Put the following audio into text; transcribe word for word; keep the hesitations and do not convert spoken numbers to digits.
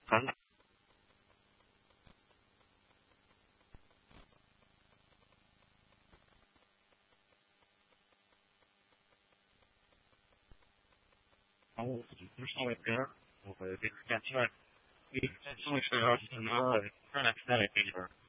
Kann auch die Durchschnittliche oder die Extension, die Extension ist für uns eine kinetic fever.